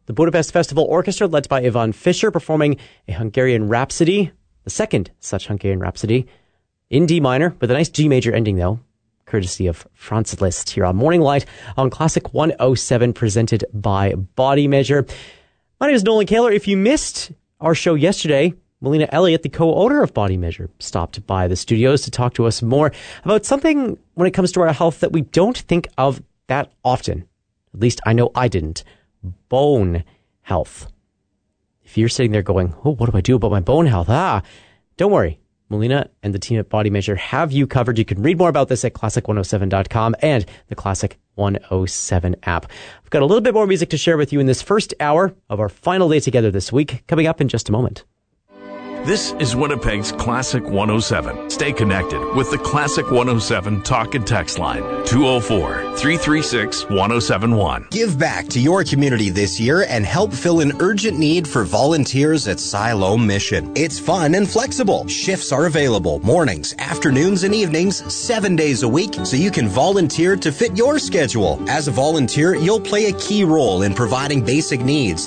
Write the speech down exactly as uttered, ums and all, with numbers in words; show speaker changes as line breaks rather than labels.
The Budapest Festival Orchestra, led by Ivan Fischer, performing a Hungarian Rhapsody, the second such Hungarian Rhapsody, in D minor, with a nice G major ending, though, courtesy of Franz Liszt, here on Morning Light on Classic one oh seven, presented by Body Measure. My name is Nolan Kaler. If you missed our show yesterday, Melina Elliott, the co-owner of Body Measure, stopped by the studios to talk to us more about something when it comes to our health that we don't think of that often. At least I know I didn't. Bone health. If you're sitting there going, oh, what do I do about my bone health? Ah, don't worry. Melina and the team at Body Measure have you covered. You can read more about this at classic one oh seven dot com and the Classic one oh seven app. I've got a little bit more music to share with you in this first hour of our final day together this week, coming up in just a moment.
This is Winnipeg's Classic one oh seven. Stay connected with the Classic one oh seven talk and text line, two oh four, three three six, one oh seven one.
Give back to your community this year and help fill an urgent need for volunteers at Siloam Mission. It's fun and flexible. Shifts are available mornings, afternoons, and evenings, seven days a week, so you can volunteer to fit your schedule. As a volunteer, you'll play a key role in providing basic needs